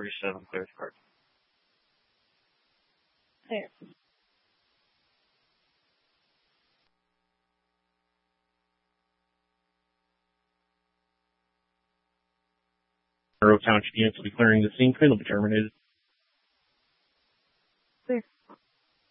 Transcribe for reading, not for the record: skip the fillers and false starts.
47, clear the card. There. Monroe Township units will be clearing the scene. Clean will be terminated.